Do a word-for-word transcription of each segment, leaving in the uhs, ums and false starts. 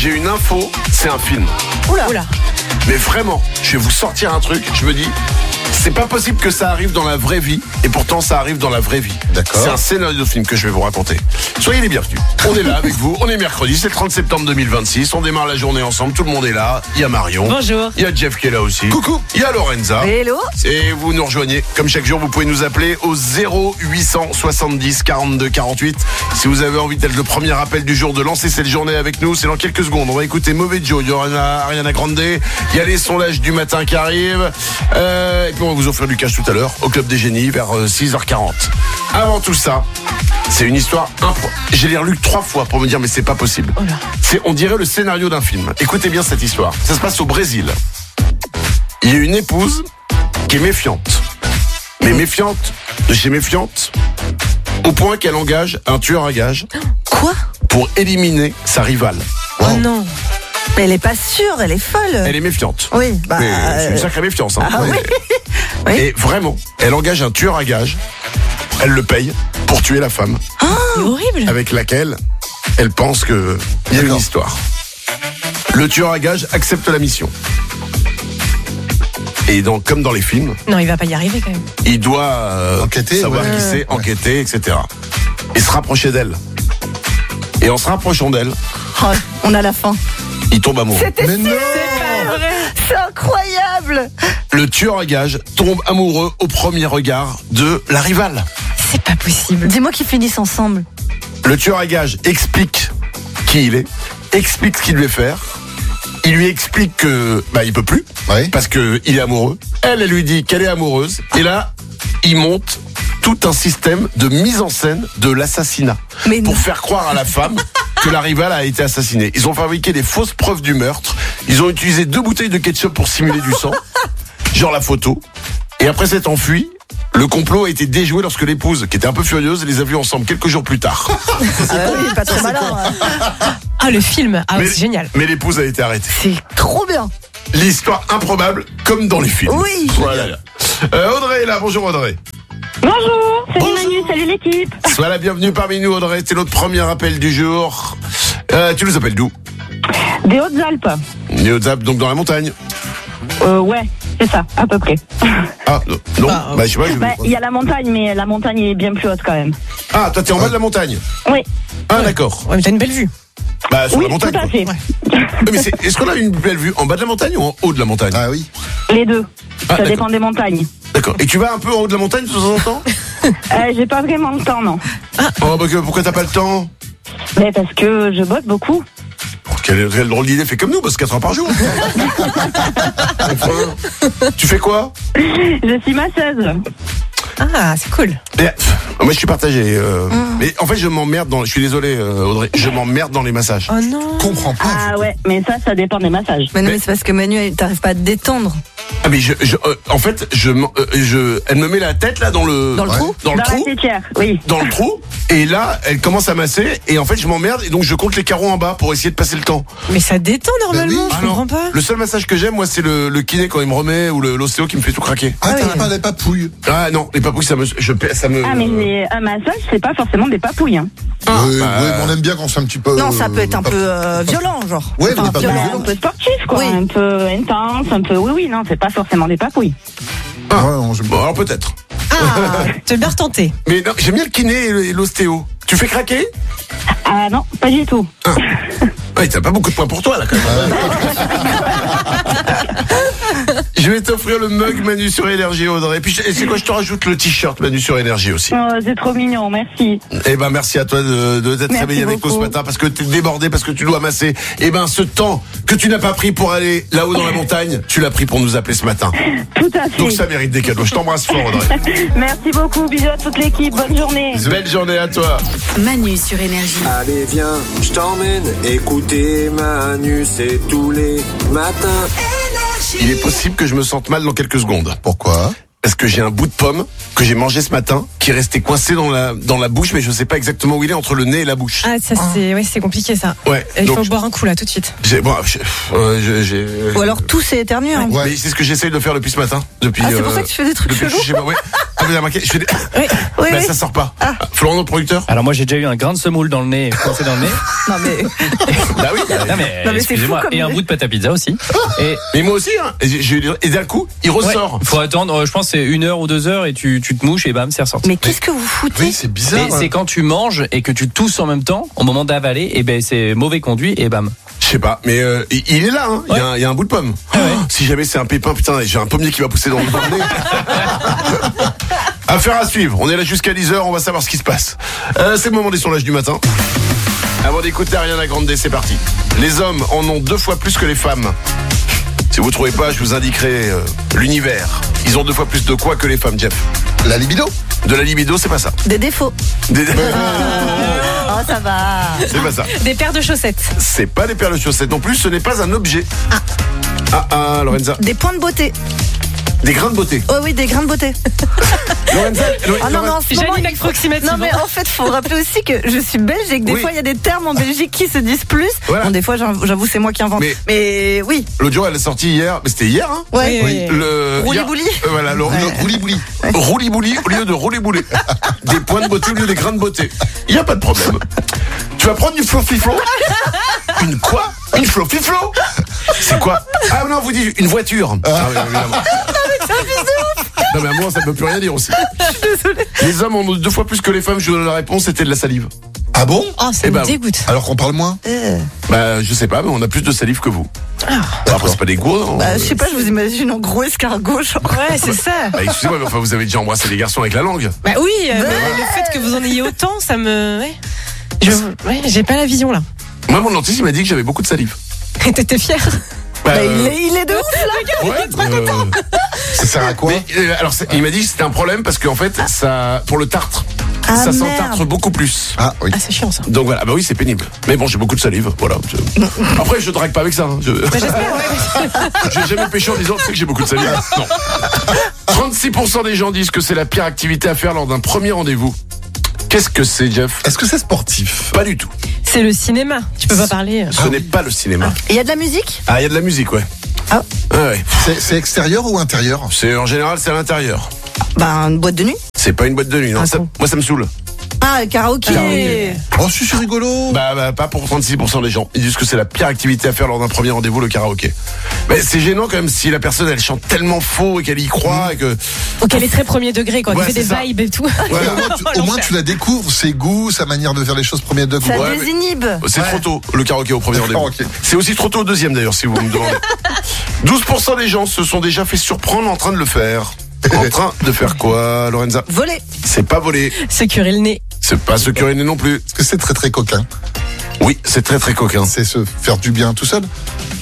j'ai une info, c'est un film. Oula. Oula. Mais vraiment, je vais vous sortir un truc, je me dis, c'est pas possible que ça arrive dans la vraie vie, et pourtant ça arrive dans la vraie vie. D'accord. C'est un scénario de film que je vais vous raconter. Soyez les bienvenus. On est là avec vous, on est mercredi, c'est le trente septembre deux mille vingt-six, on démarre la journée ensemble, tout le monde est là. Il y a Marion. Bonjour. Il y a Jeff qui est là aussi. Coucou. Il y a Lorenza. Hello. Et vous nous rejoignez, comme chaque jour, vous pouvez nous appeler au zéro huit cent soixante-dix quarante-deux quarante-huit. Si vous avez envie d'être le premier appel du jour, de lancer cette journée avec nous, c'est dans quelques secondes. On va écouter Mauvais Joe, il y aura Ariana Grande, il y a les sondages du matin qui arrivent, euh, et puis on va vous offrir du cash tout à l'heure au Club des Génies vers six heures quarante. Avant tout ça, c'est une histoire impro. J'ai l'ai relu trois fois pour me dire mais c'est pas possible. Oh là. C'est, on dirait le scénario d'un film. Écoutez bien cette histoire. Ça se passe au Brésil. Il y a une épouse qui est méfiante. Mais méfiante de chez méfiante, au point qu'elle engage un tueur à gages. Quoi? Pour éliminer sa rivale. Oh non. Mais elle est pas sûre, elle est folle. Elle est méfiante. Oui, bah. Mais c'est une euh, sacrée méfiance. Hein. Ah Ouais. oui. Oui. Et vraiment, elle engage un tueur à gages. Elle le paye pour tuer la femme C'est horrible. avec laquelle elle pense que il y a une D'accord. histoire. Le tueur à gages accepte la mission. Et donc, comme dans les films, Non, il va pas y arriver quand même. il doit euh, Enquêter, savoir ouais. qui c'est, Ouais. enquêter, et cetera. Et se rapprocher d'elle. Et en se rapprochant d'elle, Oh, on a la fin. il tombe amoureux. C'était Mais non. C'est incroyable. Le tueur à gages tombe amoureux au premier regard de la rivale. C'est pas possible. Dis-moi qu'ils finissent ensemble. Le tueur à gages explique qui il est, explique ce qu'il devait faire. Il lui explique que bah il peut plus Ouais. parce que il est amoureux. Elle, elle lui dit qu'elle est amoureuse. Et là, il monte tout un système de mise en scène de l'assassinat Mais pour non. faire croire à la femme que la rivale a été assassinée. Ils ont fabriqué des fausses preuves du meurtre. Ils ont utilisé deux bouteilles de ketchup pour simuler du sang, genre la photo. Et après s'être enfui, le complot a été déjoué lorsque l'épouse, qui était un peu furieuse, les a vus ensemble quelques jours plus tard. Ah oui, pas trop malin. Ah, le film. Ah, Mais- c'est génial. Mais l'épouse a été arrêtée. C'est trop bien. L'histoire improbable, comme dans les films. Oui. Voilà. Euh, Audrey est là. Bonjour Audrey. Bonjour, salut Bonjour. Manu, salut l'équipe. Sois la bienvenue parmi nous Audrey. C'est notre premier appel du jour. Euh, tu nous appelles d'où? Des Hautes-Alpes. Néozap, donc dans la montagne. Euh, ouais, c'est ça, à peu près. Ah non, non. Bah, bah je sais pas. Je... Bah, il y a la montagne, mais la montagne est bien plus haute quand même. Ah, toi t'es en bas de la montagne. Oui, Ah d'accord. Ouais, mais t'as une belle vue. Bah sur oui, la montagne. tout à quoi. fait. Oui, mais c'est... est-ce qu'on a une belle vue en bas de la montagne ou en haut de la montagne? Ah oui. Les deux. Ah, ça d'accord. dépend des montagnes. D'accord. Et tu vas un peu en haut de la montagne de temps en temps? Euh, j'ai pas vraiment le temps, non. Oh bah que- pourquoi t'as pas le temps? Mais parce que je bosse beaucoup. Oh, quelle, quelle drôle d'idée, fait comme nous, parce que quatre heures par jour. Enfin, tu fais quoi? Je suis masseuse. Ah, c'est cool. Mais, pff, moi je suis partagé. euh, Mais en fait je m'emmerde dans. Je suis désolé euh, Audrey, je m'emmerde dans les massages. Oh non. Comprends pas. Ah ouais, mais ça, ça dépend des massages. Mais non, Mais- mais c'est parce que Manu, elle- t'arrives pas à te détendre. Ah mais je, je euh, en fait je, m'en- euh, je, elle me met la tête là dans le Dans le Ouais. trou. dans le Dans trou, la têtière, oui. dans le trou, et là elle commence à masser et en fait je m'emmerde et donc je compte les carreaux en bas pour essayer de passer le temps. Mais ça détend normalement, oui. je Ah non. comprends pas. Le seul massage que j'aime moi c'est le, le kiné quand il me remet ou le- l'ostéo qui me fait tout craquer. Ah, Ah t'as oui. pas les papouilles. Ah non les papouilles ça me je, ça me. Ah, mais les- un massage, c'est pas forcément des papouilles. Hein. Ah, oui, bah, oui, mais on aime bien quand c'est un petit peu. Non, ça peut être un pas- peu euh, violent, genre. Ouais, mais Enfin, pas violent. violent. Un peu sportif, quoi. Oui. Un peu intense, un peu. Oui, oui, non, c'est pas forcément des papouilles. Ouais, non, j'aime Bon pas. alors peut-être. Ah, tu veux bien retenter. Mais non j'aime bien le kiné et le- et l'ostéo. Tu fais craquer? Ah non, pas du tout. Ouais, t'as pas beaucoup de points pour toi là quand même. Je vais t'offrir le mug Manu sur Énergie Audrey. Et puis je- et c'est quoi, je te rajoute le t-shirt Manu sur Énergie aussi. Oh, c'est trop mignon, merci. Eh ben merci à toi de, de t'être Merci réveillé avec nous ce beaucoup. matin parce que t'es débordé, parce que tu dois masser. Eh ben ce temps que tu n'as pas pris pour aller là-haut dans la montagne, tu l'as pris pour nous appeler ce matin. Tout à fait. Donc ça mérite des cadeaux. Je t'embrasse fort Audrey. Merci beaucoup, bisous à toute l'équipe, bonne journée. Belle journée à toi. Manu sur Énergie. Allez viens, je t'emmène écouter Manu, c'est tous les matins. Il est possible que je me sente mal dans quelques secondes. Pourquoi? Parce que j'ai un bout de pomme que j'ai mangé ce matin qui est resté coincé dans la dans la bouche, mais je sais pas exactement où il est entre le nez et la bouche. Ah, ça c'est, ouais, c'est compliqué ça. Ouais. Il donc, faut boire un coup là tout de suite. j'ai bon, j'ai, euh, j'ai- j'ai- Ou alors tout c'est éternué. Hein. Ouais. Mais c'est ce que j'essaye de faire depuis ce matin. Depuis. Ah, c'est pour euh, ça que tu fais des trucs depuis que je chelous. suis chez moi, ouais. Ah, vous avez remarqué, je fais des... Oui, oui, Ben, oui. ça sort pas. Ah. Florent, notre producteur. Alors moi j'ai déjà eu un grain de semoule dans le nez, coincé dans le nez. Non mais, Bah oui. Non mais, Non, mais c'est excusez-moi, fou comme et un idée. bout de pâte à pizza aussi. Et Mais moi aussi, hein. Et, j'ai- j'ai eu des- et d'un coup, il ressort. il faut attendre, euh, je pense que c'est une heure ou deux heures et tu, tu te mouches et bam c'est ressorti. mais qu'est-ce que vous foutez? Oui, c'est bizarre. Mais c'est quand tu manges et que tu tousses en même temps, au moment d'avaler, et ben c'est mauvais conduit et bam. Je sais pas, mais euh, il il est là, hein. Il, y a un, il y a un bout de pomme. Ah ouais. Oh, si jamais c'est un pépin, putain, j'ai un pommier qui va pousser dans le dans le nez. Affaire à suivre. On est là jusqu'à dix heures, on va savoir ce qui se passe. Euh, c'est le moment des sondages du matin. Avant d'écouter Ariana Grande, c'est parti. Les hommes en ont deux fois plus que les femmes. Si vous trouvez pas, je vous indiquerai euh, l'univers. Ils ont deux fois plus de quoi que les femmes, Jeff? La libido. De la libido, c'est pas ça. Des défauts. Des- Oh ça va. C'est pas ça. Des paires de chaussettes. C'est pas des paires de chaussettes non plus, ce n'est pas un objet. Ah ah, Lorenza. Des points de beauté. Des grains de beauté. Oh oui, des grains de beauté. Lorenza, Lo- Ah non, mais Lorenza- en ce moment, il faut- Non, mais en fait, faut rappeler aussi que je suis belge et que des Oui. fois, il y a des termes en Belgique qui se disent plus. Voilà. Bon, des fois, j'avoue, j'avoue, c'est moi qui invente. Mais- Mais, oui. L'autre jour, elle est sortie hier. Mais c'était hier, hein? Ouais. Oui. Le Rouli-bouli. hier- euh, voilà, le, le rouli-bouli. Rouli-bouli au lieu de rouli-bouli. Des points de beauté au lieu des grains de beauté. Il y a pas de problème. Tu vas prendre une flofiflo? Une quoi? Une flofiflo? C'est quoi? Ah non, vous dites une voiture. Ah oui, évidemment. Non mais à moi ça ne peut plus rien dire aussi. Les hommes en ont deux fois plus que les femmes. Je vous donne la réponse, c'était de la salive. Ah bon? Oh, ça Eh me ben, dégoûte. Alors qu'on parle moins? Bah je sais pas, mais on a plus de salive que vous. Après c'est pas des gros, non? Bah, je sais pas, je vous imagine en gros escargot, genre. Ouais, c'est ça. Bah, excusez-moi, mais enfin vous avez déjà embrassé des garçons avec la langue. Bah oui, euh, mais le fait que vous en ayez autant, ça me. Ouais. Je... ouais, j'ai pas la vision là. Moi mon dentiste il m'a dit que j'avais beaucoup de salive. Et t'étais fier. Bah, Bah, euh, il, est, il est de ouf, là. ouais, euh, Ça sert à quoi? mais, euh, alors c'est- il m'a dit que c'était un problème parce qu'en fait ça pour le tartre Ah, ça merde. s'entartre beaucoup plus. Ah oui. Ah, c'est chiant ça. Donc voilà, bah oui c'est pénible. Mais bon j'ai beaucoup de salive, voilà. Je- Après je drague pas avec ça. Hein. Je... Bah, j'espère, ouais. J'ai jamais péché en disant tu sais que j'ai beaucoup de salive. Non. trente-six pour cent des gens disent que c'est la pire activité à faire lors d'un premier rendez-vous. Qu'est-ce que c'est, Jeff? Est-ce que c'est sportif? Pas du tout. C'est le cinéma. Tu peux pas parler. Ce n'est pas le cinéma. Il y a de la musique? Ah, il y a de la musique, ouais. Ah. Ah ouais. C'est c'est extérieur ou intérieur? C'est en général c'est à l'intérieur. Bah, une boîte de nuit. C'est pas une boîte de nuit, non. Ah, Ça- bon. moi ça me saoule. Ah, le karaoké. Karaoké. Oh, si, c'est rigolo. Bah, bah pas pour trente-six pour cent des gens. Ils disent que c'est la pire activité à faire lors d'un premier rendez-vous, le karaoké. Mais c'est gênant quand même si la personne elle chante tellement faux et qu'elle y croit et que. Donc elle est très premier degré, quoi. Ouais, Tu fais c'est des ça. vibes et tout. Ouais, au moins, tu, au moins, tu la découvres, ses goûts, sa manière de faire les choses premier degré. Ça Ouais, mais- désinhibe. C'est trop tôt, le karaoké au premier Le rendez-vous. karaoké. C'est aussi trop tôt au deuxième d'ailleurs, si vous me demandez. douze pour cent des gens se sont déjà fait surprendre en train de le faire. En train de faire quoi, Lorenza? Voler. C'est pas voler. Se curer le nez. C'est pas se curer le nez non plus. Est-ce que c'est très très coquin? Oui, c'est très très coquin. C'est se faire du bien tout seul?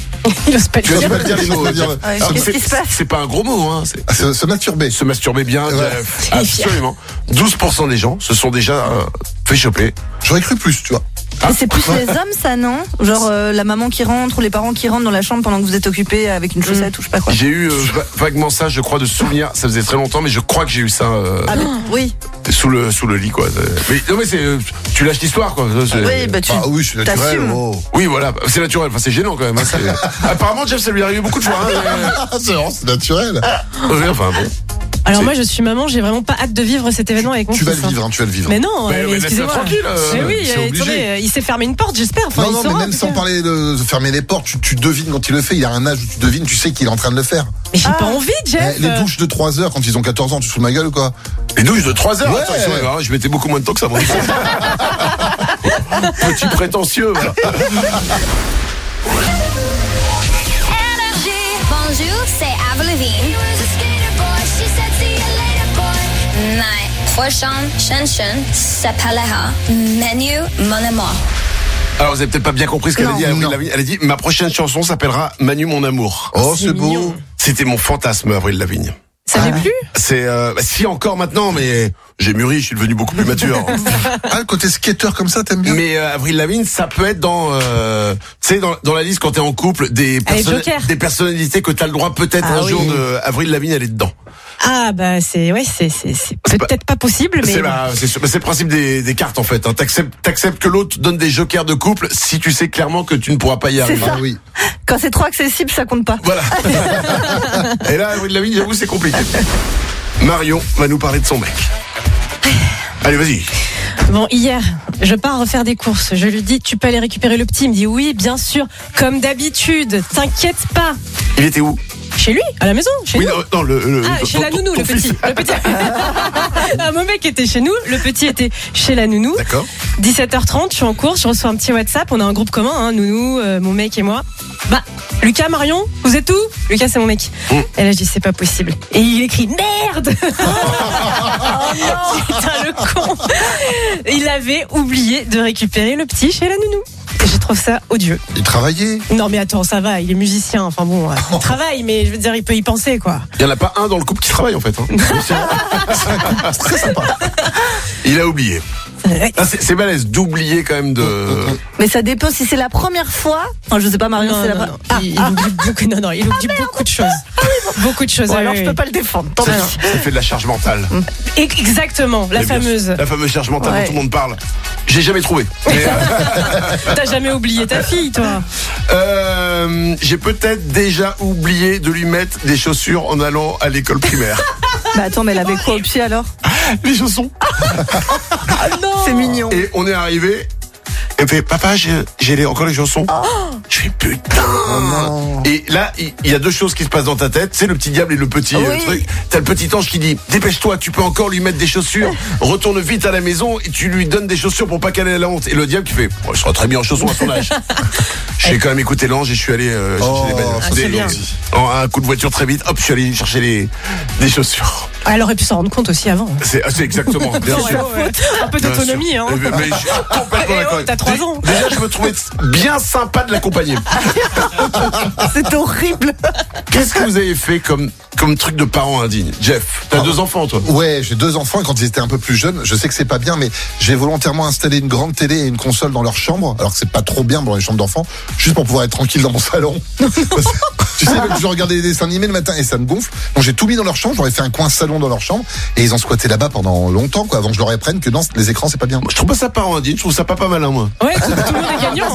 Il ose pas le Tu vas dire. pas le dire les mots. Ouais, Jeff. qu'est-ce Alors, qui c'est- se passe? C'est pas un gros mot, hein. C'est Ah, se, se masturber. se masturber bien. Ouais. Jeff. Il est fier. Absolument. douze pour cent des gens se sont déjà euh, fait choper. J'aurais cru plus, tu vois. Mais c'est plus les hommes, ça, non? Genre euh, la maman qui rentre ou les parents qui rentrent dans la chambre pendant que vous êtes occupé avec une chaussette ou je sais pas quoi. J'ai eu euh, va- vaguement ça, je crois, de souvenir. Ça faisait très longtemps, mais je crois que j'ai eu ça euh, Ah, mais- oui. sous le sous le lit, quoi. Mais non, mais c'est euh, tu lâches l'histoire, quoi. Ça, c'est- Oui, bah tu. Ah oui, je suis naturel. t'assumes. Oh. Oui, voilà, c'est naturel. Enfin, c'est gênant quand même. Hein, c'est- Apparemment, Jeff, ça lui est arrivé beaucoup de fois. Hein, Ah, c'est vrai, c'est naturel. mais- Ouais, enfin bon. Alors C'est- moi, je suis maman, j'ai vraiment pas hâte de vivre cet événement avec mon Tu vas fils, le hein. vivre, hein, tu vas le vivre. Mais non, Mais- euh, mais laisse-le excusez-moi. tranquille, euh, Mais oui, c'est euh, obligé. attendez, euh, il s'est fermé une porte, j'espère. Enfin, Non, il non, saura, mais même en tout sans cas. parler de de fermer les portes, tu, tu devines quand il le fait. Il y a un âge où tu devines, tu sais qu'il est en train de le faire. Mais j'ai pas envie, Jeff. Eh, les douches de trois heures quand ils ont quatorze ans, tu te fous de ma gueule ou quoi? Les douches de trois heures. Ouais. Attends, ils sont- hein, je mettais beaucoup moins de temps que ça. Moi. Petit prétentieux. Voilà. Bonjour, c'est Avril Lavigne. Ma prochaine chanson s'appellera Menu Mon Amour. Alors, vous avez peut-être pas bien compris ce qu'elle a Non. dit. Avril Non. Lavigne. Elle a dit ma prochaine chanson s'appellera Manu mon amour. Oh, C'est c'est beau. mignon. C'était mon fantasme, Avril Lavigne. Ça fait plus? C'est euh, bah, si encore maintenant, mais j'ai mûri, je suis devenu beaucoup plus mature. Ah, le côté skater comme ça, t'aimes bien? Mais euh, Avril Lavigne, ça peut être dans, euh, tu sais, dans, dans la liste quand t'es en couple, des, Allez, personna- Joker. des personnalités que t'as le droit peut-être Ah un oui. jour de Avril Lavigne, elle est dedans. Ah bah c'est ouais, c'est c'est c'est C'est pas- peut-être pas possible, mais C'est bah, c'est sûr- bah, c'est le principe des, des cartes en fait. Hein. T'acceptes, t'acceptes que l'autre donne des jokers de couple si tu sais clairement que tu ne pourras pas y arriver. ça. Ah oui. Quand c'est trop accessible, ça compte pas. Voilà. Et là, Avril Lavigne, j'avoue, c'est compliqué. Marion va nous parler de son mec. Allez, vas-y. Bon, hier, je pars refaire des courses. Je lui dis, tu peux aller récupérer le petit. Il me dit, oui, bien sûr, comme d'habitude. T'inquiète pas. Il était où? Chez lui, à la maison, chez Oui, nous. non, non, le, le- Ah, ton- chez la ton- nounou, ton le fils. petit. Le petit. Ah, mon mec était chez nous, le petit était chez la nounou. D'accord. dix-sept heures trente, je suis en course, je reçois un petit WhatsApp. On a un groupe commun, hein, nounou, euh, mon mec et moi. Bah, Lucas, Marion, vous êtes où? Lucas, c'est mon mec. Mm. Et là, je dis, c'est pas possible. Et il écrit, merde! Oh non! Putain, le con! Il avait oublié de récupérer le petit chez la nounou. Et je trouve ça odieux. Il travaillait. Non, mais attends, ça va, il est musicien. Enfin bon, euh, il travaille, mais je veux dire, il peut y penser, quoi. Il n'y en a pas un dans le couple qui travaille en fait. Hein. Très sympa. Il a oublié. Ah, c'est, c'est balèze d'oublier quand même de. Mais ça dépend si c'est la première fois. Enfin, je sais pas, Marion, Non, c'est la non, première. non. Il, il oublie beaucoup, non, non, il oublie beaucoup de choses. Beaucoup de choses. Bon, ah, alors oui, je oui. peux pas le défendre. Tant Ça, pis. ça fait de la charge mentale. Et- Exactement, la Mais bien fameuse. sûr, La fameuse charge mentale Ouais. dont tout le monde parle. J'ai jamais trouvé. Mais, euh, T'as jamais oublié ta fille, toi? euh, j'ai peut-être déjà oublié de lui mettre des chaussures en allant à l'école primaire. Bah attends, mais elle avait quoi au pied alors? Les chaussons. Ah non! C'est mignon. Et on est arrivé. Elle fait, papa, j'ai, j'ai les- encore les chaussons. Je fais, putain. Et là, il il y a deux choses qui se passent dans ta tête. C'est le petit diable et le petit euh, Oui. truc. T'as le petit ange qui dit, dépêche-toi, tu peux encore lui mettre des chaussures. Retourne vite à la maison et tu lui donnes des chaussures pour pas qu'elle ait la honte. Et le diable qui fait, oh, je serai très bien en chaussons à son âge. J'ai quand même écouté l'ange et je suis allé euh, chercher Oh, les bagnoles. ah, Des- c'est bien. en un coup de voiture très vite, hop, je suis allé chercher les, des chaussures. Elle aurait pu s'en rendre compte aussi avant. C'est, c'est exactement, bien Ouais, sûr. ouais. Un peu Bien d'autonomie, sûr. hein. Mais, mais je suis complètement Eh oh, d'accord. t'as trois Dé- ans. Déjà, je me trouvais bien sympa de l'accompagner. C'est horrible. Qu'est-ce que vous avez fait comme, comme truc de parents indignes? Jeff, t'as Ah. deux enfants, toi? Ouais, j'ai deux enfants et quand ils étaient un peu plus jeunes, je sais que c'est pas bien, mais j'ai volontairement installé une grande télé et une console dans leur chambre, alors que c'est pas trop bien dans les chambres d'enfants, juste pour pouvoir être tranquille dans mon salon. Parce que, tu sais, je regardais des dessins animés le matin et ça me gonfle. Donc j'ai tout mis dans leur chambre, j'aurais fait un coin salon dans leur chambre et ils ont squatté là-bas pendant longtemps, quoi, avant que je leur apprenne que non, les écrans c'est pas bien. Je trouve pas ça parent indigne, je trouve ça papa malin, moi. Ouais, tout, tout le monde est gagnant.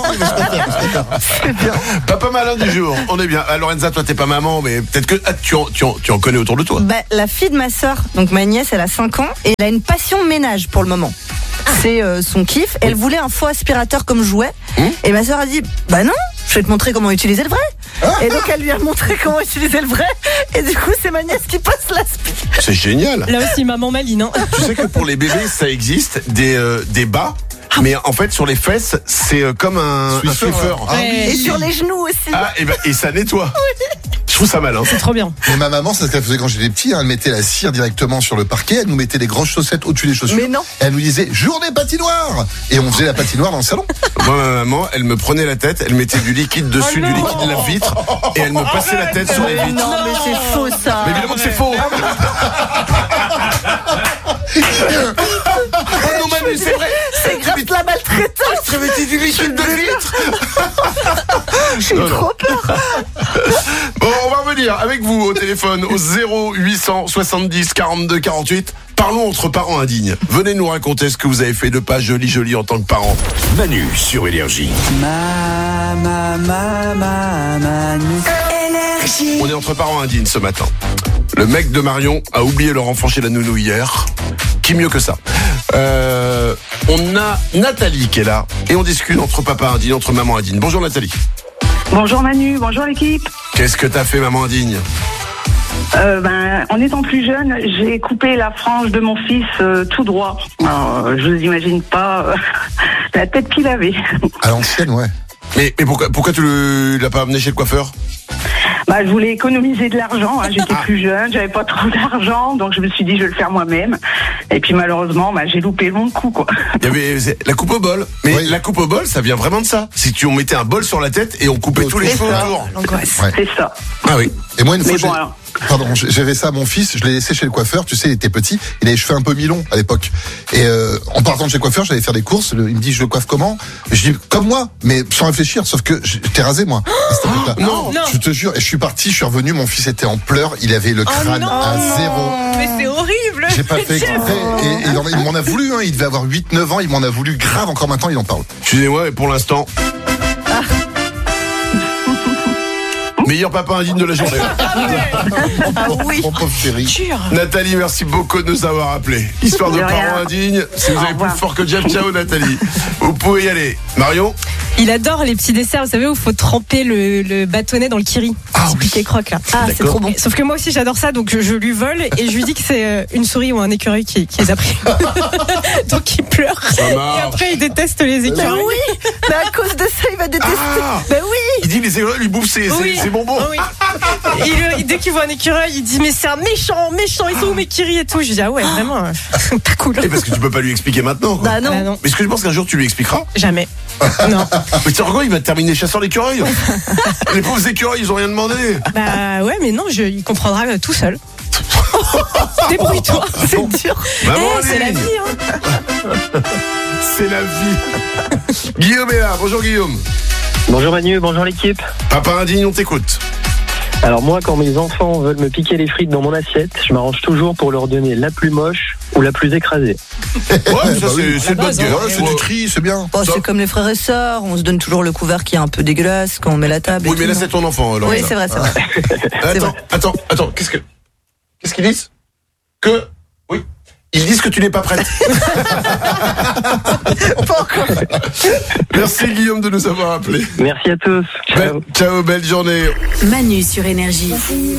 hein. Papa malin du jour, on est bien. Ah, Lorenza, toi t'es pas maman, mais peut-être que ah, tu, en, tu, en, tu en connais autour de toi. Bah, la fille de ma sœur, donc ma nièce, elle a cinq ans et elle a une passion ménage pour le moment. C'est euh, son kiff. Elle voulait un faux aspirateur comme jouet. Hum. Et ma sœur a dit, bah non, je vais te montrer comment utiliser le vrai. Et donc elle lui a montré comment utiliser le vrai. Et du coup, c'est ma nièce qui passe l'aspi. C'est génial. Là aussi, maman maline. Hein. Tu sais que pour les bébés, ça existe des, euh, des bas, mais en fait sur les fesses, c'est euh, comme un, un Swiffer, Swiffer. ouais. Ah Ouais. Et sur les genoux aussi. Ah, et, ben, et ça nettoie. Je trouve ça malin. C'est trop bien. Mais ma maman, c'est ce qu'elle faisait quand j'étais petit, hein, elle mettait la cire directement sur le parquet, elle nous mettait des grosses chaussettes au-dessus des chaussures. Mais non. Et elle nous disait journée patinoire et on faisait la patinoire dans le salon. Moi, ma maman, elle me prenait la tête, elle mettait du liquide dessus, Oh du non. liquide lave-vitre, et elle me passait la tête sur les Mais vitres. non, mais c'est faux ça. Mais évidemment que c'est faux. Oh non, Manu, c'est vrai. C'est grave la maltraitance. Je mettais du liquide de vitre. J'ai Non, non. trop peur. Bon, on va revenir avec vous au téléphone au zéro huit cent soixante-dix quarante-deux quarante-huit. Parlons entre parents indignes. Venez nous raconter ce que vous avez fait de pas joli joli en tant que parent. Manu sur Énergie. Ma, ma, ma, ma, Manu. Énergie. On est entre parents indignes ce matin. Le mec de Marion a oublié leur enfant chez la nounou hier. Qui mieux que ça? euh, On a Nathalie qui est là et on discute entre papa indigne, entre maman indigne. Bonjour Nathalie. Bonjour Manu, bonjour l'équipe. Qu'est-ce que t'as fait maman indigne? Euh, ben, en étant plus jeune, j'ai coupé la frange de mon fils euh, tout droit. Alors, euh, je vous imagine pas euh, la tête qu'il avait. À l'ancienne, ouais. Mais, mais pourquoi, pourquoi tu le- l'as pas amené chez le coiffeur? Bah, je voulais économiser de l'argent. Hein. J'étais plus jeune, j'avais pas trop d'argent, donc je me suis dit je vais le faire moi-même. Et puis malheureusement, bah, j'ai loupé le bon coup, quoi. Il y avait c'est la coupe au bol. Mais Oui. la coupe au bol, ça vient vraiment de ça. Si tu on mettais un bol sur la tête et on coupait tous les cheveux autour. L'angoisse. Ouais. C'est ça. Ah oui. Et moi, une fois, Mais j'ai- bon, alors. pardon, j'avais ça à mon fils, je l'ai laissé chez le coiffeur, tu sais, il était petit, il avait les cheveux un peu mi-longs à l'époque. Et euh, en partant de chez le coiffeur, j'allais faire des courses, le- il me dit, je le coiffe comment? Je dis, comme moi, mais sans réfléchir, sauf que j'étais rasé, moi. à cette époque-là. Non. Non. Je te jure, et je suis parti, je suis revenu, mon fils était en pleurs, il avait le crâne non. à zéro. Mais c'est horrible. J'ai pas fait exprès, et, et il, en a- il m'en a voulu, hein, il devait avoir huit neuf ans, il m'en a voulu grave, encore maintenant, il en parle. Excusez-moi, mais pour l'instant, Meilleur papa indigne de la journée. Ah oui. Mon pauvre chéri. Jure. Nathalie, merci beaucoup de nous avoir appelés. Histoire de De rien. parents indignes. Si vous Au avez plus revoir. fort que Jeff, ciao Nathalie. Vous pouvez y aller. Marion? Il adore les petits desserts, vous savez, où il faut tremper le, le bâtonnet dans le kiri. Ah Petit oui. piqué croque là. Ah, c'est trop bon. Sauf que moi aussi j'adore ça, donc je, je lui vole et je lui dis que c'est euh, une souris ou un écureuil qui, qui les a pris. Donc il pleure. Ça Et marche. après il déteste les Mais écureuils. oui. Mais à cause de ça, il va détester. Ah, Ben oui. il dit les écureuils lui bouffent ses, ses- Oui. ses bonbons. Ah oui. Et il- il- dès qu'il voit un écureuil, il dit mais c'est un méchant, méchant, ils sont où mes kiris et tout. Je lui dis ah ouais vraiment, euh, pas cool. Et parce que tu peux pas lui expliquer maintenant. Quoi. Bah non. Ah non, Mais est-ce que je pense qu'un jour tu lui expliqueras? jamais. Non. Mais tu sais quoi, il va terminer chasseur d'écureuils. Les pauvres écureuils, ils ont rien demandé. Bah ouais, mais non, je, il comprendra euh, tout seul. Débrouille-toi. C'est dur. Maman, Eh, c'est la Aline, vie, hein. c'est la vie. Guillaume est là. Bonjour Guillaume. Bonjour Manu, bonjour l'équipe. Papa indigne, on t'écoute. Alors moi, quand mes enfants veulent me piquer les frites dans mon assiette, je m'arrange toujours pour leur donner la plus moche ou la plus écrasée. Ouais, ça bah c'est oui. c'est de bonne base, guerre. Ouais, c'est du tri, c'est bien. Oh, Ça- c'est comme les frères et sœurs, on se donne toujours le couvert qui est un peu dégueulasse quand on met la table. et Oui, mais tout. là c'est ton enfant. Laurent. Oui, c'est vrai, c'est vrai. Attends, vrai. attends, attends. Qu'est-ce que qu'est-ce qu'ils disent? Que oui. Ils disent que tu n'es pas prête. Pas encore. Merci Guillaume de nous avoir appelés. Merci à tous. Ciao. Belle- ciao, belle journée. Manu sur Énergie.